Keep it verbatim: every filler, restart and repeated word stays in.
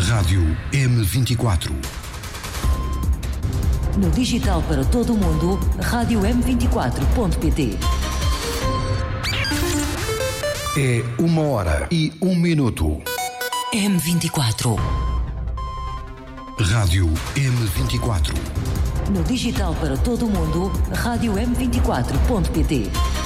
Rádio M vinte e quatro. No digital para todo o mundo, rádio m vinte e quatro ponto pt. É uma hora e um minuto. M vinte e quatro. Rádio M vinte e quatro. No digital para todo o mundo, rádio m vinte e quatro ponto pt.